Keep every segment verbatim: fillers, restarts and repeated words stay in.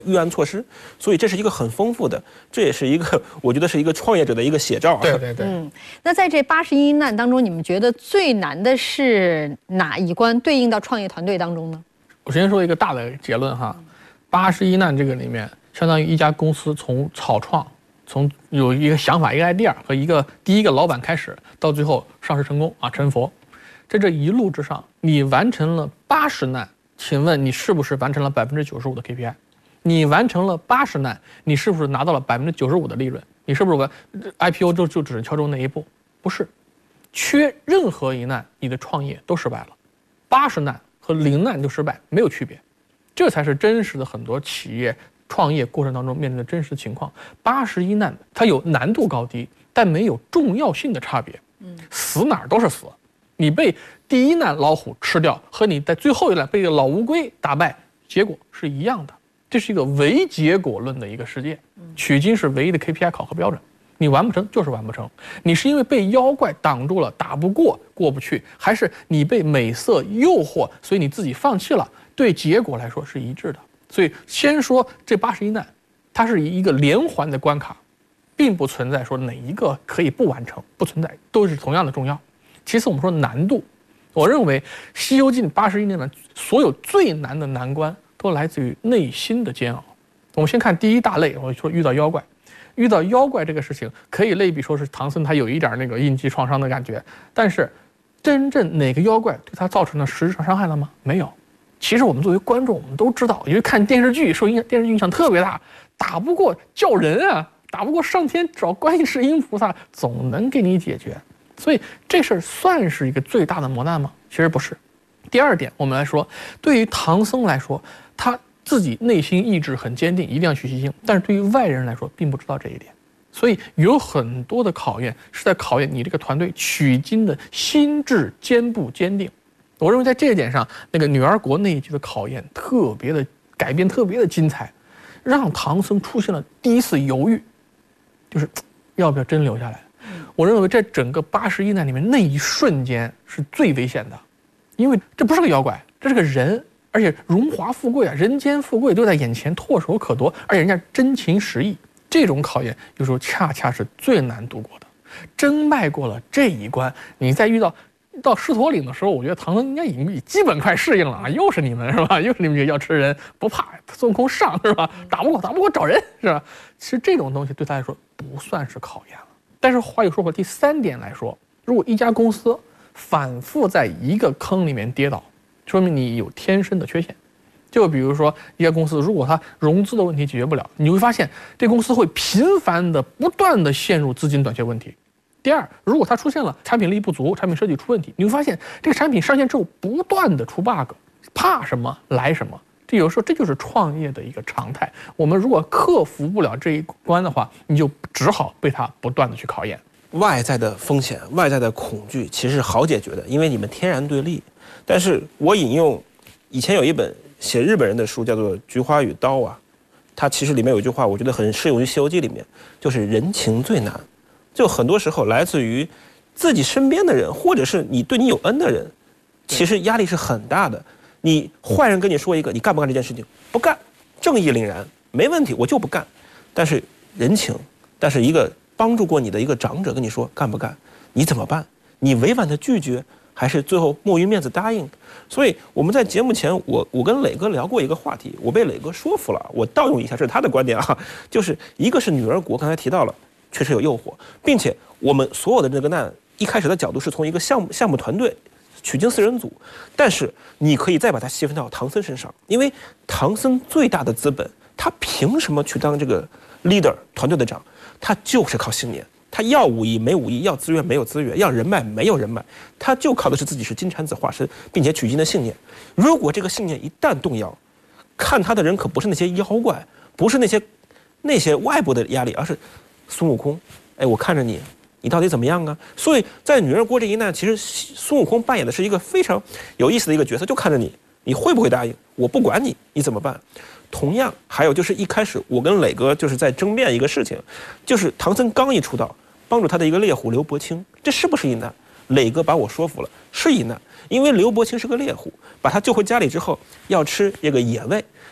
预案措施，所以这是一个很丰富的，这也是一个我觉得是一个创业者的一个写照啊。 对对对。 嗯，那在这八十一难当中，你们觉得最难的是哪一关？对应到创业团队当中呢？ 我先说一个大的结论哈，八十一难这个里面，相当于一家公司从草创，从有一个想法、一个 idea 和一个第一个老板开始，到最后上市成功啊成佛，在这一路之上，你完成了八十难，请问你是不是完成了百分之九十五的 K P I？你完成了八十难，你是不是拿到了百分之九十五的利润？你是不是 I P O 就就只是敲中那一步？不是，缺任何一难，你的创业都失败了。八十难和零难就失败没有区别，这才是真实的很多企业创业过程当中面临的真实情况。八十一难它有难度高低，但没有重要性的差别。嗯，死哪儿都是死，你被第一难老虎吃掉，和你在最后一难被老乌龟打败，结果是一样的。这是一个唯结果论的一个世界，取经是唯一的 K P I 考核标准，你完不成就是完不成。你是因为被妖怪挡住了，打不过过不去，还是你被美色诱惑，所以你自己放弃了？对结果来说是一致的。所以先说这八十一难，它是一个连环的关卡，并不存在说哪一个可以不完成，不存在，都是同样的重要。其次我们说难度，我认为《西游记》八十一难的所有最难的难关都来自于内心的煎熬。我们先看第一大类，我说遇到妖怪，遇到妖怪这个事情可以类比说是唐僧他有一点那个应激创伤的感觉，但是真正哪个妖怪对他造成了实质上伤害了吗？没有。其实我们作为观众，我们都知道，因为看电视剧受影响，电视剧影响特别大，打不过叫人啊，打不过上天找观世音菩萨，总能给你解决。所以这事儿算是一个最大的磨难吗？其实不是。第二点，我们来说，对于唐僧来说，他自己内心意志很坚定，一定要去西行，但是对于外人来说，并不知道这一点。所以有很多的考验是在考验你这个团队取经的心智坚不坚定。我认为在这一点上，那个女儿国那一集的考验特别的改编，特别的精彩，让唐僧出现了第一次犹豫，就是要不要真留下来。我认为在整个八十一难里面，那一瞬间是最危险的。因为这不是个妖怪，这是个人，而且荣华富贵啊，人间富贵都在眼前，唾手可得，而且人家真情实意，这种考验有时候恰恰是最难度过的。真迈过了这一关，你再遇到到狮驼岭的时候，我觉得唐僧应该已经基本快适应了啊，又是你们是吧？又是你们要吃人，不怕孙悟空上是吧？打不过打不过找人是吧？其实这种东西对他来说不算是考验了。但是话又说回第三点来说，如果一家公司反复在一个坑里面跌倒，说明你有天生的缺陷。就比如说一家公司，如果它融资的问题解决不了，你会发现这公司会频繁的不断的陷入资金短缺问题。第二，如果它出现了产品力不足，产品设计出问题，你会发现这个产品上线之后不断的出 bug， 怕什么来什么。这有时候这就是创业的一个常态。我们如果克服不了这一关的话，你就只好被它不断的去考验。 外在的风险、外在的恐惧其实是好解决的，因为你们天然对立。但是我引用以前有一本写日本人的书，叫做《菊花与刀》啊，它其实里面有一句话，我觉得很适用于《西游记》里面，就是人情最难。就很多时候来自于自己身边的人，或者是你对你有恩的人，其实压力是很大的。你坏人跟你说一个，你干不干这件事情？不干，正义凛然，没问题，我就不干。但是人情，但是一个帮助过你的一个长者跟你说干不干，你怎么办？你委婉的拒绝，还是最后迫于面子答应？所以我们在节目前，我我跟磊哥聊过一个话题，我被磊哥说服了。我盗用一下，这是他的观点啊，就是一个是女儿国，刚才提到了，确实有诱惑，并且我们所有的这个难，一开始的角度是从一个项目项目团队取经四人组，但是你可以再把它细分到唐僧身上，因为唐僧最大的资本，他凭什么去当这个 leader 团队的长？他就是靠信念，他要武艺没武艺，要资源没有资源，要人脉没有人脉，他就靠的是自己是金蝉子化身，并且取经的信念。如果这个信念一旦动摇，看他的人可不是那些妖怪，不是那些那些外部的压力，而是孙悟空。哎，我看着你，你到底怎么样啊？所以在女儿国这一难，其实孙悟空扮演的是一个非常有意思的一个角色，就看着你，你会不会答应？我不管你，你怎么办？同样，还有就是一开始我跟磊哥就是在争辩一个事情，就是唐僧刚一出道，帮助他的一个猎户刘伯清，这是不是一难？磊哥把我说服了，是一难，因为刘伯清是个猎户，把他救回家里之后，要吃这个野味，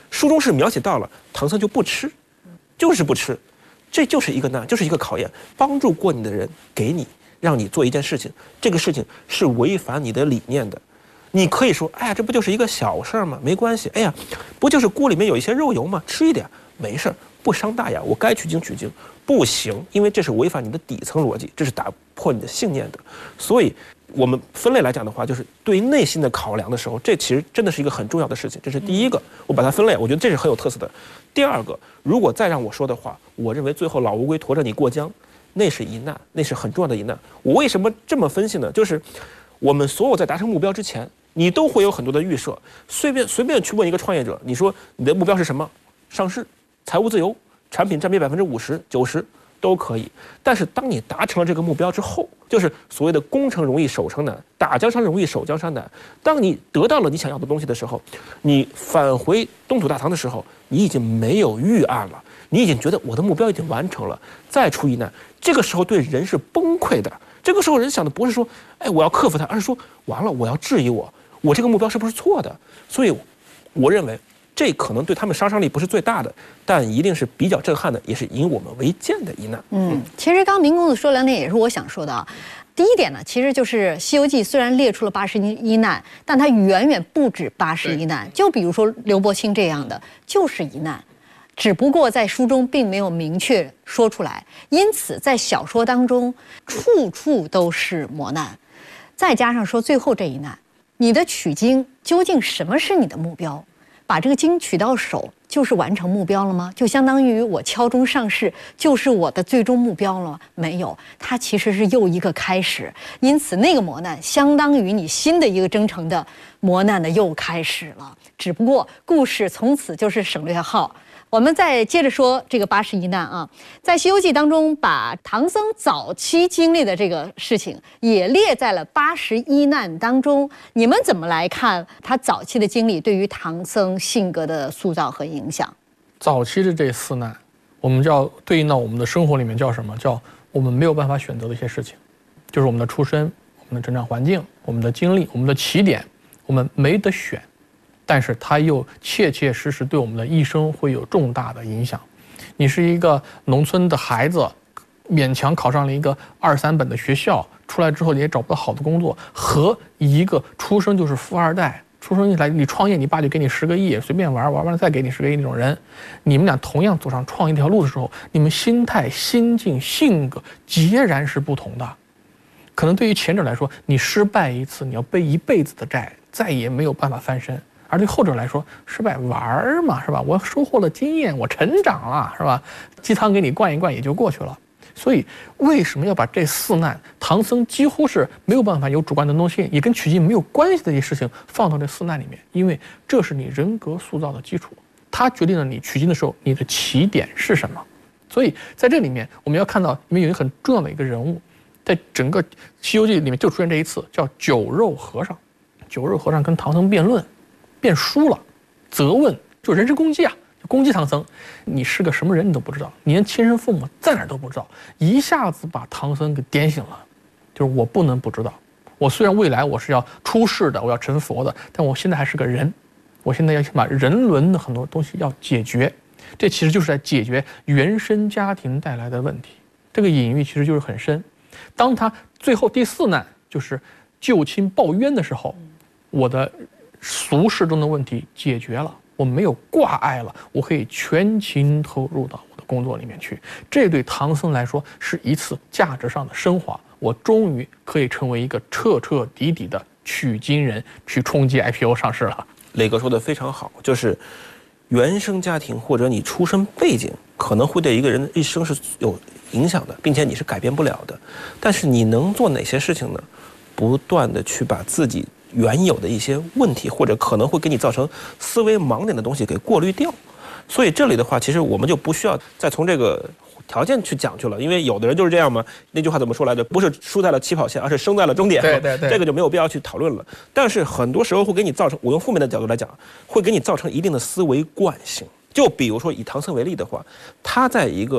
书中是描写到了唐僧就不吃，就是不吃，这就是一个难，就是一个考验。帮助过你的人给你，让你做一件事情，这个事情是违反你的理念的。你可以说，哎呀，这不就是一个小事儿吗？没关系。哎呀，不就是锅里面有一些肉油吗？吃一点没事儿，不伤大雅。我该取经取经，不行，因为这是违反你的底层逻辑，这是打破你的信念的。所以，我们分类来讲的话，就是对于内心的考量的时候，这其实真的是一个很重要的事情。这是第一个，我把它分类，我觉得这是很有特色的。第二个，如果再让我说的话，我认为最后老乌龟驮着你过江，那是一难，那是很重要的一难。我为什么这么分析呢？就是我们所有在达成目标之前，你都会有很多的预设。随便随便去问一个创业者，你说你的目标是什么？上市、财务自由、产品占比百分之五十、九十都可以。但是当你达成了这个目标之后，就是所谓的攻城容易守城难，打江山容易守江山难。当你得到了你想要的东西的时候，你返回东土大唐的时候，你已经没有预案了，你已经觉得我的目标已经完成了，再出一难，这个时候对人是崩溃的。这个时候人想的不是说，哎，我要克服它，而是说，完了，我要质疑我，我这个目标是不是错的？所以，我认为这可能对他们杀伤力不是最大的，但一定是比较震撼的，也是引我们为鉴的一难。 嗯，其实刚刚明公子说两点也是我想说的啊。第一点呢，其实就是《西游记》虽然列出了八十一难，但它远远不止八十一难。就比如说刘伯清这样的，就是一难。只不过在书中并没有明确说出来，因此在小说当中处处都是磨难。再加上说最后这一难，你的取经究竟什么是你的目标？把这个经取到手就是完成目标了吗？就相当于我敲钟上市就是我的最终目标了吗？没有，它其实是又一个开始。因此那个磨难相当于你新的一个征程的磨难的又开始了，只不过故事从此就是省略号。我们再接着说这个八十一难啊，在《西游记》当中，把唐僧早期经历的这个事情也列在了八十一难当中。你们怎么来看他早期的经历对于唐僧性格的塑造和影响？ 早期的这四难，我们叫对应到我们的生活里面叫什么？叫我们没有办法选择的一些事情，就是我们的出身、我们的成长环境、我们的经历、我们的起点，我们没得选。但是它又切切实实对我们的一生会有重大的影响。你是一个农村的孩子，勉强考上了一个二三本的学校，出来之后你也找不到好的工作，和一个出生就是富二代，出生来你创业，你爸就给你十个亿，随便玩玩完了再给你十个亿那种人，你们俩同样走上创业这条路的时候，你们心态、心境、性格截然是不同的。可能对于前者来说，你失败一次，你要背一辈子的债，再也没有办法翻身。而对后者来说，失败玩嘛，是吧？我收获了经验，我成长了，是吧？鸡汤给你灌一灌也就过去了。所以，为什么要把这四难，唐僧几乎是没有办法有主观能动性，也跟取经没有关系的一些事情放到这四难里面？因为这是你人格塑造的基础，它决定了你取经的时候你的起点是什么。所以，在这里面，我们要看到，里面有一个很重要的一个人物，在整个《西游记》里面就出现这一次，叫酒肉和尚。酒肉和尚跟唐僧辩论。辩输了，责问就人身攻击啊，就攻击唐僧，你是个什么人你都不知道，你连亲生父母在哪儿都不知道，一下子把唐僧给点醒了，就是我不能不知道，我虽然未来我是要出世的，我要成佛的，但我现在还是个人，我现在要先把人伦的很多东西要解决，这其实就是在解决原生家庭带来的问题，这个隐喻其实就是很深。当他最后第四难就是救亲报冤的时候，我的俗世中的问题解决了，我没有挂碍了，我可以全情投入到我的工作里面去。这对唐僧来说是一次价值上的升华，我终于可以成为一个彻彻底底的取经人，去冲击 I P O 上市了。 磊哥说的非常好，就是原生家庭或者你出身背景可能会对一个人的一生是有影响的，并且你是改变不了的。但是你能做哪些事情呢？不断的去把自己原有的一些问题，或者可能会给你造成思维盲点的东西给过滤掉。所以这里的话，其实我们就不需要再从这个条件去讲去了，因为有的人就是这样嘛。那句话怎么说来着？不是输在了起跑线，而是生在了终点。 对对对， 这个就没有必要去讨论了。但是很多时候会给你造成，我用负面的角度来讲，会给你造成一定的思维惯性。就比如说以唐僧为例的话，他在一个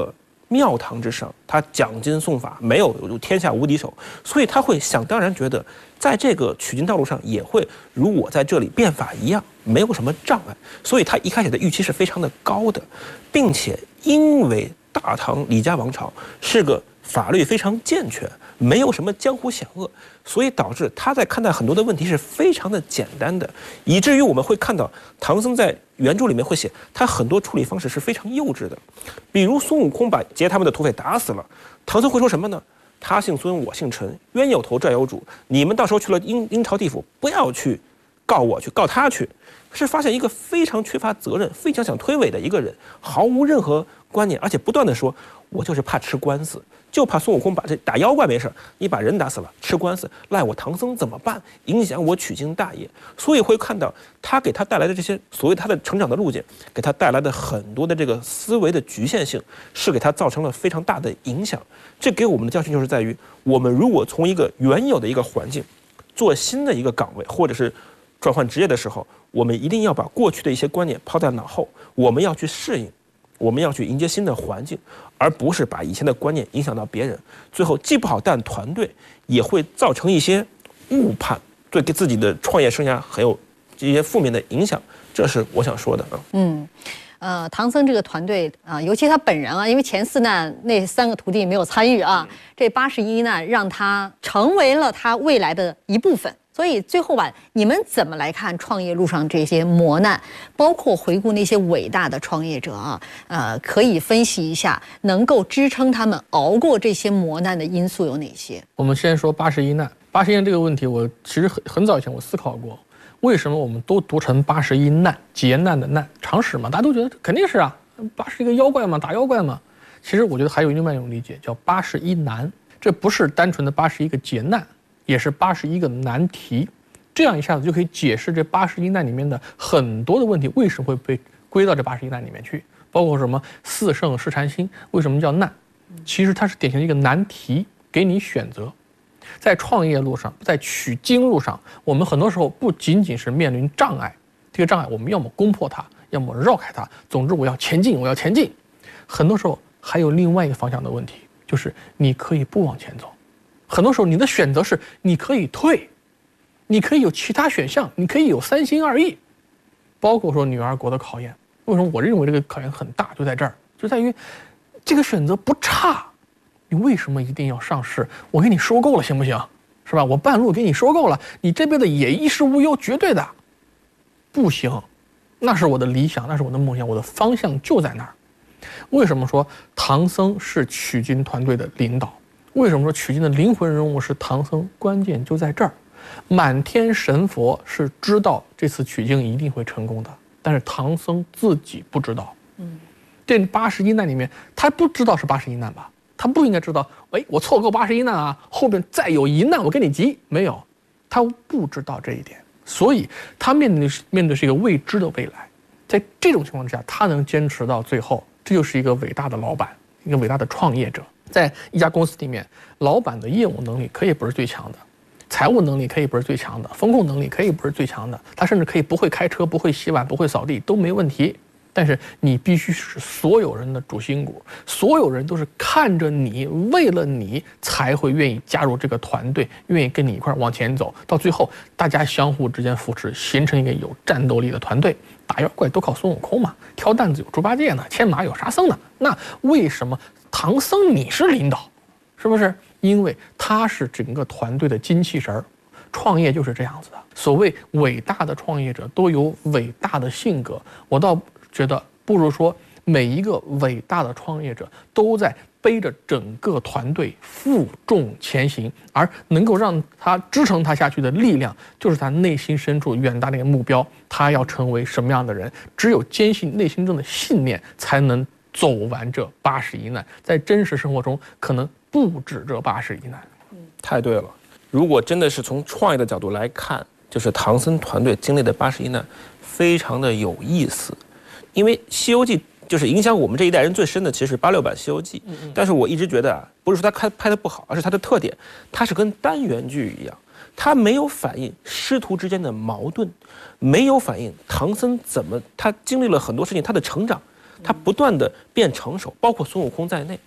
庙堂之上，他讲经诵法，没有天下无敌手，所以他会想当然觉得，在这个取经道路上也会如我在这里变法一样，没有什么障碍，所以他一开始的预期是非常的高的，并且因为大唐李家王朝是个法律非常健全，没有什么江湖险恶，所以导致他在看待很多的问题是非常的简单的，以至于我们会看到唐僧在原著里面会写他很多处理方式是非常幼稚的，比如孙悟空把劫他们的土匪打死了，唐僧会说什么呢？他姓孙，我姓陈，冤有头债有主，你们到时候去了阴阴曹地府，不要去告我，去告他去。是发现一个非常缺乏责任、非常想推诿的一个人，毫无任何观念，而且不断的说，我就是怕吃官司，就怕孙悟空把这打妖怪没事，你把人打死了，吃官司赖我唐僧怎么办？影响我取经大业。所以会看到他给他带来的这些所谓他的成长的路径，给他带来的很多的这个思维的局限性，是给他造成了非常大的影响。这给我们的教训就是在于，我们如果从一个原有的一个环境，做新的一个岗位，或者是转换职业的时候，我们一定要把过去的一些观念抛在脑后，我们要去适应，我们要去迎接新的环境，而不是把以前的观念影响到别人，最后既不好带团队，也会造成一些误判，对给自己的创业生涯很有一些负面的影响，这是我想说的啊。 嗯。呃，唐僧这个团队啊、呃，尤其他本人啊，因为前四难那三个徒弟没有参与啊，这八十一难让他成为了他未来的一部分。所以最后吧，你们怎么来看创业路上这些磨难，包括回顾那些伟大的创业者啊？呃，可以分析一下，能够支撑他们熬过这些磨难的因素有哪些？ 我们先说八十一难，八十一难这个问题，我其实很很早以前我思考过。为什么我们都读成八十一难，劫难的难？常识嘛，大家都觉得肯定是啊，八十一个妖怪嘛，打妖怪嘛。其实我觉得还有另外一种理解，叫八十一难。这不是单纯的八十一个劫难，也是八十一个难题。这样一下子就可以解释这八十一难里面的很多的问题为什么会被归到这八十一难里面去，包括什么四圣试禅心为什么叫难？其实它是典型的一个难题，给你选择。在创业路上，在取经路上，我们很多时候不仅仅是面临障碍，这个障碍我们要么攻破它，要么绕开它，总之我要前进，我要前进。很多时候还有另外一个方向的问题，就是你可以不往前走。很多时候你的选择是你可以退，你可以有其他选项，你可以有三心二意。包括说女儿国的考验，为什么我认为这个考验很大，就在这儿，就在于这个选择不差。你为什么一定要上市？我给你收购了行不行？是吧？我半路给你收购了，你这辈子也衣食无忧，绝对的。不行，那是我的理想，那是我的梦想，我的方向就在那儿。为什么说唐僧是取经团队的领导？为什么说取经的灵魂人物是唐僧？关键就在这儿。满天神佛是知道这次取经一定会成功的，但是唐僧自己不知道。嗯，这八十一难里面，他不知道是八十一难吧？他不应该知道，哎，我凑够八十一难啊，后边再有一难我跟你急，没有，他不知道这一点，所以他面对面对是一个未知的未来。在这种情况之下，他能坚持到最后，这就是一个伟大的老板，一个伟大的创业者。在一家公司里面，老板的业务能力可以不是最强的，财务能力可以不是最强的，风控能力可以不是最强的，他甚至可以不会开车，不会洗碗，不会扫地都没问题。但是你必须是所有人的主心骨，所有人都是看着你，为了你才会愿意加入这个团队，愿意跟你一块往前走，到最后大家相互之间扶持，形成一个有战斗力的团队。打妖怪都靠孙悟空嘛，挑担子有猪八戒呢，牵马有沙僧呢。那为什么唐僧你是领导？是不是？因为他是整个团队的精气神儿。创业就是这样子的。所谓伟大的创业者都有伟大的性格，我倒觉得不如说每一个伟大的创业者都在背着整个团队负重前行，而能够让他支撑他下去的力量，就是他内心深处远大的一个目标，他要成为什么样的人？只有坚信内心中的信念，才能走完这八十一难。在真实生活中，可能不止这八十一难。 嗯，太对了。如果真的是从创业的角度来看，就是唐僧团队经历的八十一难，非常的有意思。因为《西游记》就是影响我们这一代人最深的，其实是八六版《西游记》。但是我一直觉得啊，不是说它拍拍的不好，而是它的特点，它是跟单元剧一样，它没有反映师徒之间的矛盾，没有反映唐僧怎么他经历了很多事情，他的成长，他不断的变成熟，包括孙悟空在内。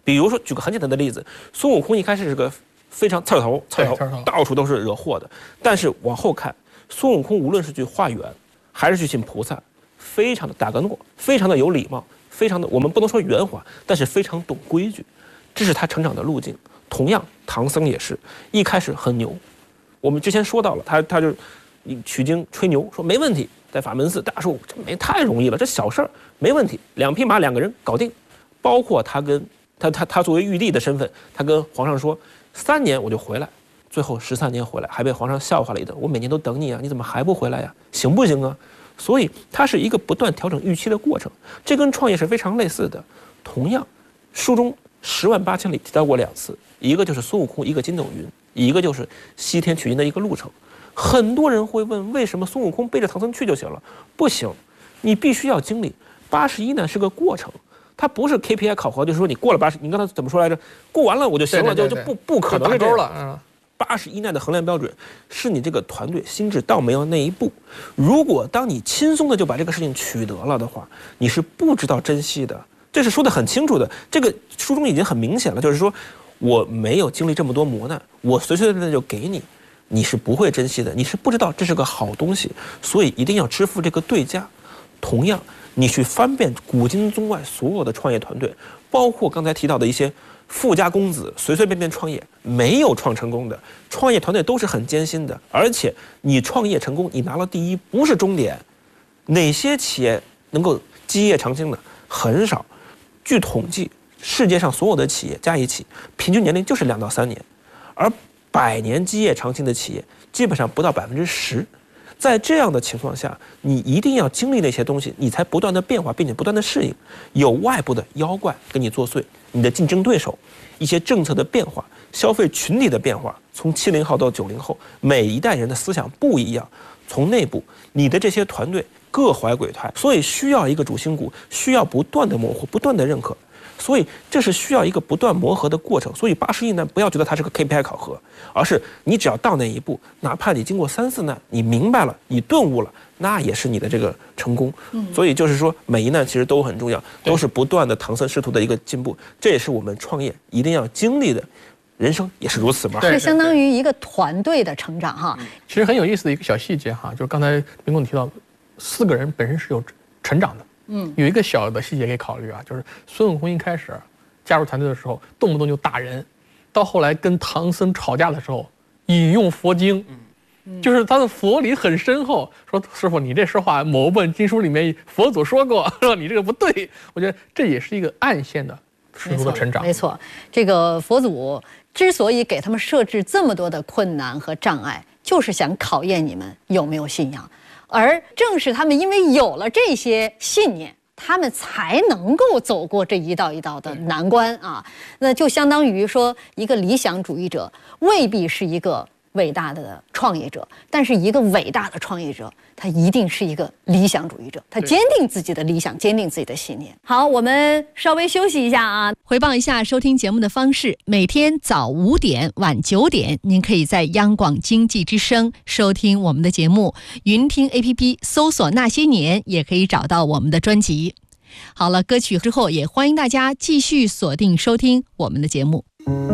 比如说，举个很简单的例子，孙悟空一开始是个非常刺头，刺头，到处都是惹祸的。但是往后看，孙悟空无论是去化缘，还是去请菩萨，非常的大个诺，非常的有礼貌，非常的我们不能说圆滑，但是非常懂规矩，这是他成长的路径。同样，唐僧也是一开始很牛，我们之前说到了，他他就取经吹牛说没问题，在法门寺大家说这没太容易了，这小事儿没问题，两匹马两个人搞定。包括他跟他他他作为玉帝的身份，他跟皇上说三年我就回来，最后十三年回来，还被皇上笑话了一顿，我每年都等你啊，你怎么还不回来呀？行不行啊？所以它是一个不断调整预期的过程，这跟创业是非常类似的。同样，书中十万八千里提到过两次，一个就是孙悟空，一个筋斗云，一个就是西天取经的一个路程。很多人会问，为什么孙悟空背着唐僧去就行了？不行，你必须要经历八十一难是个过程，它不是 K P I 考核，就是说你过了八十，你刚才怎么说来着？过完了我就行了， 对对对就就不不可能是这样就打勾了。嗯， 八十一难的衡量标准是你这个团队心智到没有那一步。如果当你轻松的就把这个事情取得了的话，你是不知道珍惜的。这是说的很清楚的，这个书中已经很明显了，就是说我没有经历这么多磨难，我随随便便就给你，你是不会珍惜的，你是不知道这是个好东西，所以一定要支付这个对价。同样，你去翻遍古今中外所有的创业团队，包括刚才提到的一些富家公子随随便便创业没有创成功的创业团队都是很艰辛的，而且你创业成功，你拿了第一不是终点。哪些企业能够基业长青的很少？据统计，世界上所有的企业加一起，平均年龄就是两到三年，而百年基业长青的企业基本上不到百分之十。在这样的情况下，你一定要经历那些东西，你才不断的变化，并且不断的适应。有外部的妖怪跟你作祟，你的竞争对手，一些政策的变化，消费群体的变化，从七零后到九零后，每一代人的思想不一样。从内部，你的这些团队各怀鬼胎，所以需要一个主心骨，需要不断的模糊，不断的认可。所以这是需要一个不断磨合的过程。所以八十一难不要觉得它是个 K P I 考核，而是你只要到那一步，哪怕你经过三四难，你明白了，你顿悟了，那也是你的这个成功。所以就是说，每一难其实都很重要，都是不断的唐僧师徒的一个进步。这也是我们创业一定要经历的。人生也是如此嘛， 是相当于一个团队的成长哈。 其实很有意思的一个小细节哈，就是刚才明公提到，四个人本身是有成长的。嗯，有一个小的细节可以考虑啊，就是孙悟空一开始加入团队的时候，动不动就打人，到后来跟唐僧吵架的时候，引用佛经，嗯，就是他的佛理很深厚，说师傅你这说话某本经书里面佛祖说过，说你这个不对，我觉得这也是一个暗线的师徒的成长。 没错，这个佛祖之所以给他们设置这么多的困难和障碍，就是想考验你们有没有信仰。而正是他们因为有了这些信念，他们才能够走过这一道一道的难关啊。那就相当于说，一个理想主义者未必是一个伟大的创业者，但是一个伟大的创业者，他一定是一个理想主义者，他坚定自己的理想，坚定自己的信念。好，我们稍微休息一下啊，回报一下收听节目的方式。每天早五点、晚九点，您可以在央广经济之声收听我们的节目，云听 A P P 搜索那些年，也可以找到我们的专辑。好了，歌曲之后也欢迎大家继续锁定收听我们的节目。